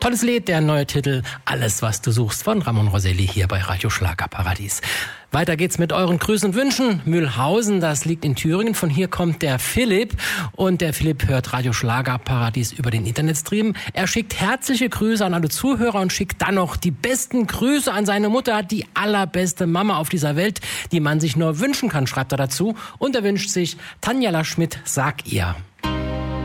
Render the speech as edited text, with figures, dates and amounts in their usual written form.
Tolles Lied, der neue Titel Alles, was du suchst von Ramon Roselli hier bei Radio Schlagerparadies. Weiter geht's mit euren Grüßen und Wünschen. Mühlhausen, das liegt in Thüringen. Von hier kommt der Philipp. Und der Philipp hört Radio Schlagerparadies über den Internetstream. Er schickt herzliche Grüße an alle Zuhörer und schickt dann noch die besten Grüße an seine Mutter, die allerbeste Mama auf dieser Welt, die man sich nur wünschen kann, schreibt er dazu. Und er wünscht sich, Tanja Schmidt, sag ihr.